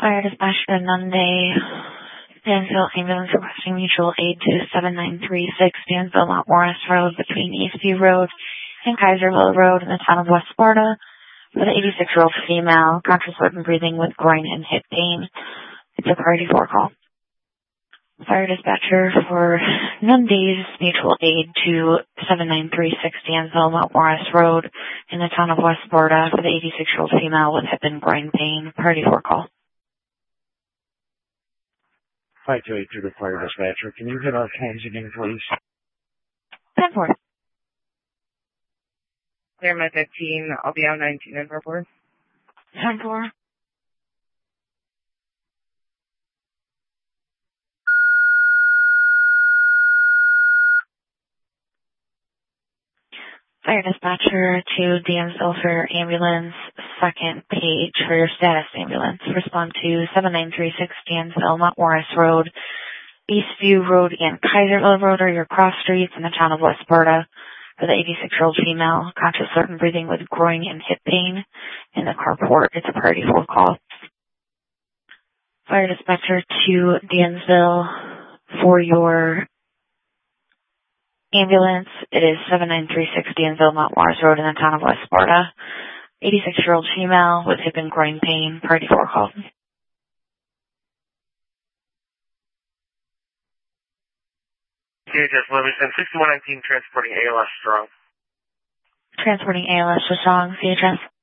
Fire dispatch to Monday. Dansville ambulance requesting mutual aid to 7936 Dansville Mount Morris Road between Eastview Road and Kaiserville Road in the town of West Sparta for the 86-year-old female, conscious and breathing with groin and hip pain. It's a priority 4 call. Fire dispatcher for Nundy's mutual aid to 7936 Dansville Mount Morris Road in the town of West Sparta for the 86-year-old female with hip and groin pain. Priority 4 call. 5282 to fire dispatcher. Can you hit our times again, please? 10-4. Clear my 15. I'll be out 19 and 4. 10-4. Fire dispatcher to Dansville for your ambulance, second page for your status ambulance. Respond to 7936 Dansville, Mount Morris Road, Eastview Road, and Kaiserville Road are your cross streets in the town of West Sparta for the 86-year-old female, conscious and breathing with groin and hip pain in the carport. It's a priority 4 call. Fire dispatcher to Dansville for your ambulance. It is 7936 Dansville, Mount Morris Road in the town of West Sparta. 86-year-old female with hip and groin pain. Priority 4 call. CHS Livingston, 6119 transporting ALS strong. Transporting ALS to Strong, CHS.